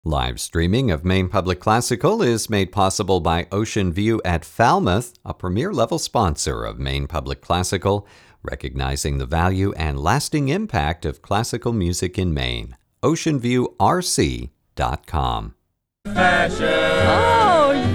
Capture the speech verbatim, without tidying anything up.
Live streaming of Maine Public Classical is made possible by Ocean View at Falmouth, a premier-level sponsor of Maine Public Classical, recognizing the value and lasting impact of classical music in Maine. ocean view r c dot com. Fashion. Oh,